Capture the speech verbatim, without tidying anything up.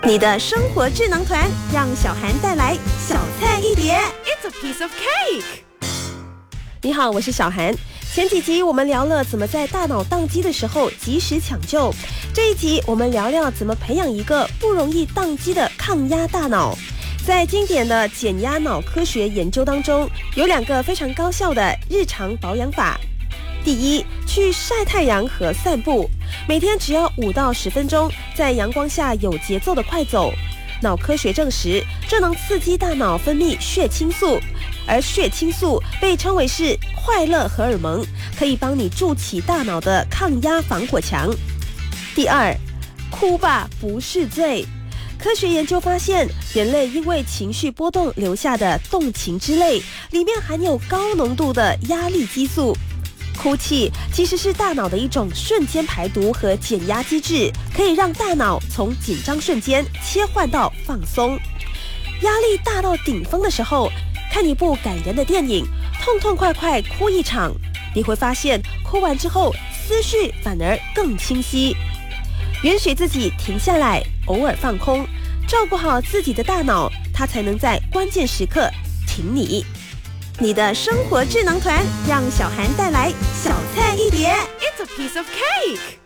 你的生活智囊团，让小涵带来小菜一碟。 It's a piece of cake。 你好，我是小涵。前几集我们聊了怎么在大脑宕机的时候及时抢救，这一集我们聊聊怎么培养一个不容易宕机的抗压大脑。在经典的减压脑科学研究当中，有两个非常高效的日常保养法。第一，去晒太阳和散步，每天只要五到十分钟，在阳光下有节奏的快走。脑科学证实，这能刺激大脑分泌血清素，而血清素被称为是快乐荷尔蒙，可以帮你筑起大脑的抗压防火墙。第二，哭吧不是罪。科学研究发现，人类因为情绪波动留下的动情之泪，里面含有高浓度的压力激素。哭泣其实是大脑的一种瞬间排毒和减压机制，可以让大脑从紧张瞬间切换到放松。压力大到顶峰的时候，看一部感人的电影，痛痛快快哭一场，你会发现哭完之后思绪反而更清晰。允许自己停下来，偶尔放空，照顾好自己的大脑，它才能在关键时刻挺你。你的生活智囊团，让小涵带来小菜一碟。 It's a piece of cake。